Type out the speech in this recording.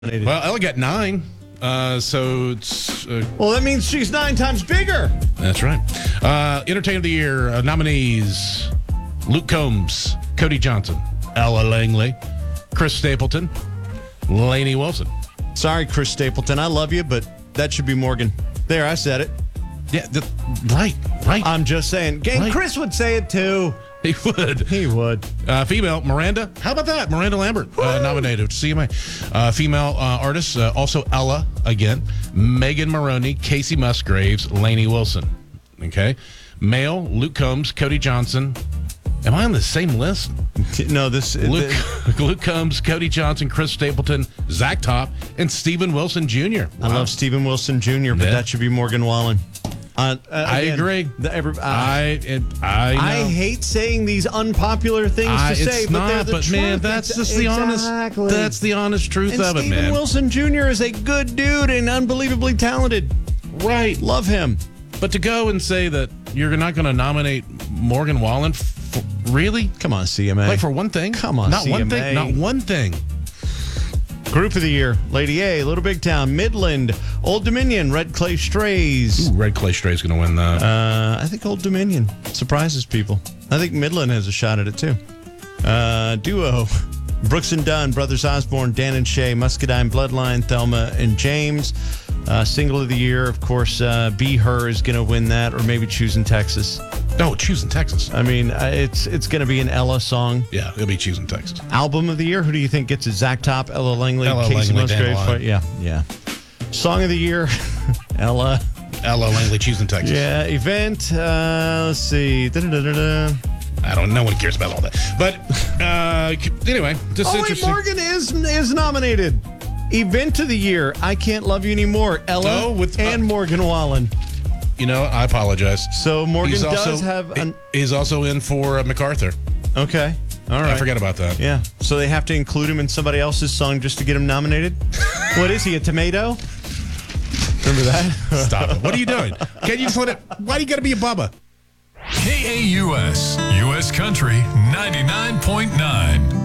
Well, Ella got 9. So it's... well, that means she's 9 times bigger. That's right. Entertainer of the Year nominees: Luke Combs, Cody Johnson, Ella Langley, Chris Stapleton, Lainey Wilson. Sorry, Chris Stapleton. I love you, but that should be Morgan. There, I said it. Yeah, right. I'm just saying. And Right. Chris would say it, too. He would. He would. Female, Miranda. How about that? Miranda Lambert, nominated to CMA. Female artists, also Ella, again. Megan Maroney, Casey Musgraves, Lainey Wilson. Okay. Male, Luke Combs, Cody Johnson. Am I on the same list? No, this... Luke Combs, Cody Johnson, Chris Stapleton, Zach Top, and Stephen Wilson Jr. I love Stephen Wilson Jr., but that should be Morgan Wallen. I agree. I hate saying these unpopular things to say, but they're the truth. Man, that's just the honest. That's the honest truth of it, man. Stephen Wilson Jr. is a good dude and unbelievably talented. Right, love him. But to go and say that you're not going to nominate Morgan Wallen, really? Come on, CMA. Like for one thing? Come on, not CMA. one thing. Not one thing. Group of the Year: Lady A, Little Big Town, Midland, Old Dominion, Red Clay Strays. Ooh, Red Clay Strays going to win that. I think Old Dominion surprises people. I think Midland has a shot at it too. Duo: Brooks and Dunn, Brothers Osborne, Dan and Shay, Muscadine Bloodline, Thelma and James. Single of the Year, of course, Be Her is going to win that, or maybe Choosing Texas. No, Choosing Texas. I mean, it's going to be an Ella song. Yeah, it'll be Choosing Texas. Album of the Year, who do you think gets it? Zach Top, Ella Langley, Casey Musgraves. Yeah. Song of the Year, Ella Langley, Choosing Texas. Yeah, event, let's see. I don't know. No one cares about all that. But anyway, just interesting. Morgan is nominated. Event of the Year, I Can't Love You Anymore. Ella and Morgan Wallen. You know, I apologize. So Morgan he's also in for MacArthur. Okay. All right. I forgot about that. Yeah. So they have to include him in somebody else's song just to get him nominated? What is he, a tomato? Remember that? Stop it. What are you doing? Can't you just let it? Why do you got to be a Bubba? KAUS, U.S. Country 99.9.